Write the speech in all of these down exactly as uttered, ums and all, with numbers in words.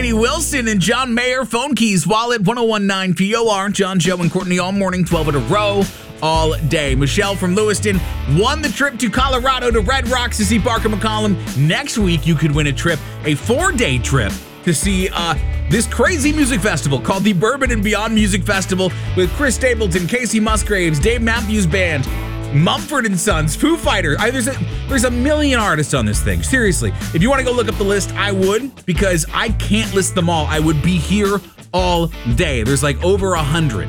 Katie Wilson and John Mayer, phone keys, wallet, one oh one nine P O R. John, Joe, and Courtney all morning, twelve in a row, all day. Michelle from Lewiston won the trip to Colorado to Red Rocks to see Parker McCollum. Next week, you could win a trip, a four-day trip to see uh, this crazy music festival called the Bourbon and Beyond Music Festival with Chris Stapleton, Casey Musgraves, Dave Matthews Band, Mumford and Sons, Foo Fighters. I, there's, a, there's a million artists on this thing. Seriously, if you want to go look up the list, I would, because I can't list them all. I would be here all day. There's like over a hundred.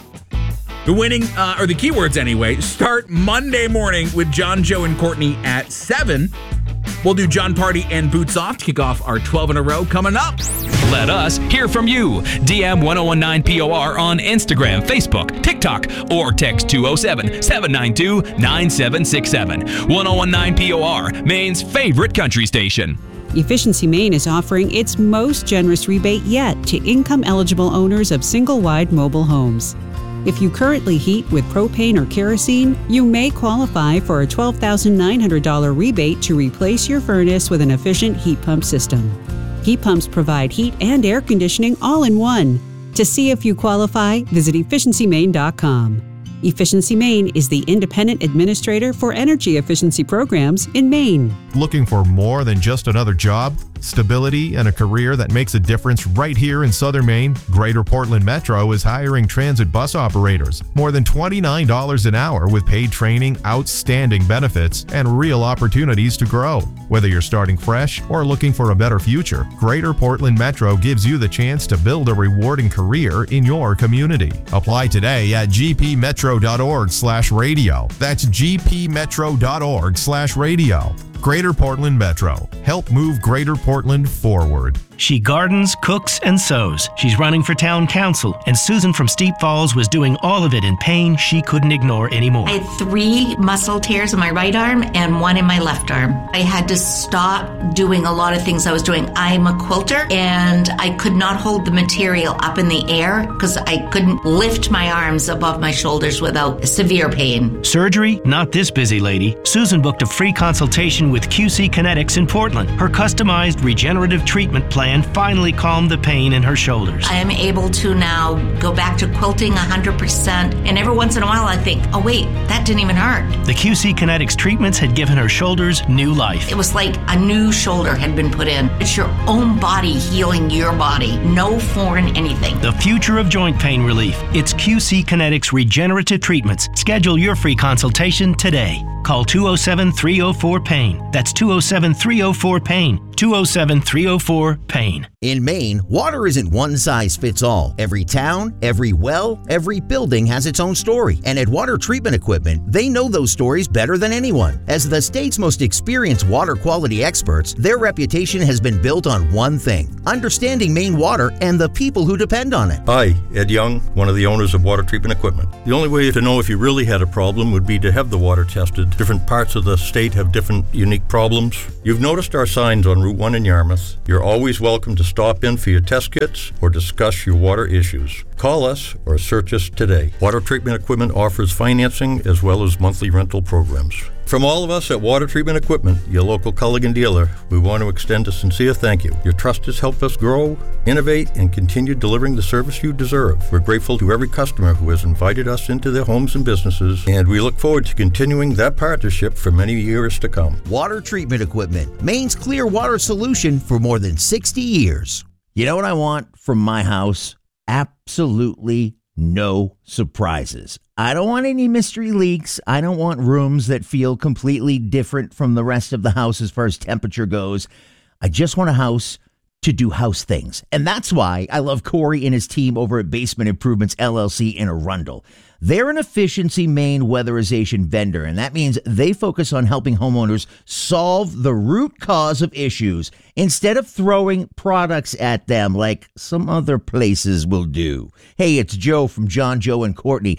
The winning, uh, or the keywords anyway, start Monday morning with John, Joe, and Courtney at seven. We'll do John Party and Boots Off to kick off our twelve in a row coming up. Let us hear from you. D M one oh one nine P O R on Instagram, Facebook, TikTok, or text two oh seven, seven nine two, nine seven six seven. one oh one nine P O R, Maine's favorite country station. Efficiency Maine is offering its most generous rebate yet to income-eligible owners of single-wide mobile homes. If you currently heat with propane or kerosene, you may qualify for a twelve thousand nine hundred dollars rebate to replace your furnace with an efficient heat pump system. Heat pumps provide heat and air conditioning all in one. To see if you qualify, visit efficiency maine dot com. Efficiency Maine is the independent administrator for energy efficiency programs in Maine. Looking for more than just another job? Stability and a career that makes a difference right here in Southern Maine? Greater Portland Metro is hiring transit bus operators. More than twenty-nine dollars an hour with paid training, outstanding benefits, and real opportunities to grow. Whether you're starting fresh or looking for a better future, Greater Portland Metro gives you the chance to build a rewarding career in your community. Apply today at g p metro dot org slash radio. That's g p metro dot org slash radio. Greater Portland Metro. Help move Greater Portland forward. She gardens, cooks, and sews. She's running for town council, and Susan from Steep Falls was doing all of it in pain she couldn't ignore anymore. I had three muscle tears in my right arm and one in my left arm. I had to stop doing a lot of things I was doing. I'm a quilter, and I could not hold the material up in the air because I couldn't lift my arms above my shoulders without severe pain. Surgery? Not this busy lady. Susan booked a free consultation with Q C Kinetics in Portland. Her customized regenerative treatment plan finally calmed the pain in her shoulders. I am able to now go back to quilting one hundred percent, and every once in a while I think, oh wait, that didn't even hurt. The Q C Kinetics treatments had given her shoulders new life. It was like a new shoulder had been put in. It's your own body healing your body. No foreign anything. The future of joint pain relief. It's Q C Kinetics regenerative treatments. Schedule your free consultation today. Call two oh seven, three oh four, pain. That's two oh seven, three oh four, pain. two oh seven, three oh four, pain. In Maine, water isn't one size fits all. Every town, every well, every building has its own story. And at Water Treatment Equipment, they know those stories better than anyone. As the state's most experienced water quality experts, their reputation has been built on one thing: understanding Maine water and the people who depend on it. Hi, Ed Young, one of the owners of Water Treatment Equipment. The only way to know if you really had a problem would be to have the water tested. Different parts of the state have different unique problems. You've noticed our signs on Route one in Yarmouth. You're always welcome to stop in for your test kits or discuss your water issues. Call us or search us today. Water Treatment Equipment offers financing as well as monthly rental programs. From all of us at Water Treatment Equipment, your local Culligan dealer, we want to extend a sincere thank you. Your trust has helped us grow, innovate, and continue delivering the service you deserve. We're grateful to every customer who has invited us into their homes and businesses, and we look forward to continuing that partnership for many years to come. Water Treatment Equipment, Maine's clear water solution for more than sixty years. You know what I want from my house? Absolutely no surprises. I don't want any mystery leaks. I don't want rooms that feel completely different from the rest of the house as far as temperature goes. I just want a house to do house things. And that's why I love Corey and his team over at Basement Improvements, L L C in Arundel. They're an Efficiency Maine weatherization vendor, and that means they focus on helping homeowners solve the root cause of issues instead of throwing products at them like some other places will do. Hey, it's Joe from John, Joe, and Courtney.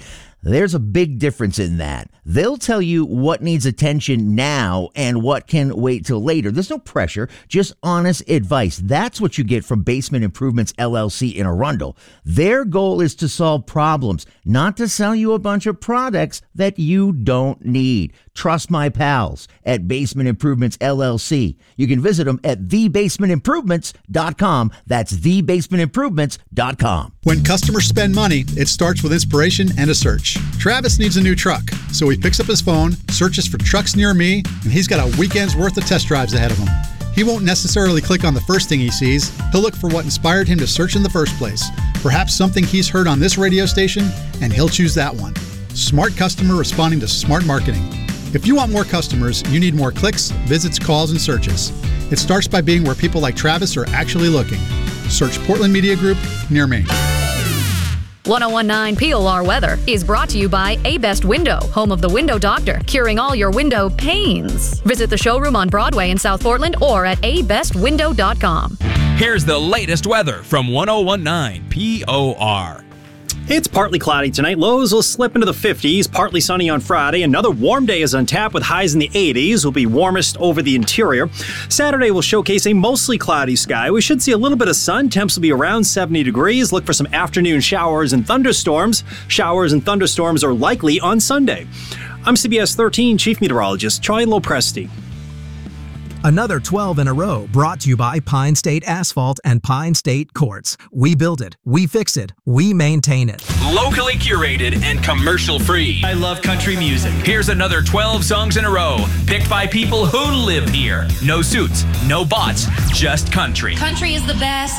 There's a big difference in that. They'll tell you what needs attention now and what can wait till later. There's no pressure, just honest advice. That's what you get from Basement Improvements L L C in Arundel. Their goal is to solve problems, not to sell you a bunch of products that you don't need. Trust my pals at Basement Improvements L L C. You can visit them at the basement improvements dot com. That's the basement improvements dot com. When customers spend money, it starts with inspiration and a search. Travis needs a new truck, so he picks up his phone, searches for trucks near me, and he's got a weekend's worth of test drives ahead of him. He won't necessarily click on the first thing he sees. He'll look for what inspired him to search in the first place. Perhaps something he's heard on this radio station, and he'll choose that one. Smart customer responding to smart marketing. If you want more customers, you need more clicks, visits, calls, and searches. It starts by being where people like Travis are actually looking. Search Portland Media Group near me. ten nineteen P O R weather is brought to you by A Best Window, home of the Window Doctor, curing all your window pains. Visit the showroom on Broadway in South Portland or at a best window dot com. Here's the latest weather from ten nineteen P O R. It's partly cloudy tonight. Lows will slip into the fifties. Partly sunny on Friday. Another warm day is on tap with highs in the eighties. Will be warmest over the interior. Saturday will showcase a mostly cloudy sky. We should see a little bit of sun. Temps will be around seventy degrees. Look for some afternoon showers and thunderstorms. Showers and thunderstorms are likely on Sunday. I'm C B S thirteen Chief Meteorologist Troy Lopresti. Another twelve in a row brought to you by Pine State Asphalt and Pine State Quartz. We build it, we fix it, we maintain it. Locally curated and commercial free. I love country music. Here's another twelve songs in a row, picked by people who live here. No suits, no bots, just country. Country is the best.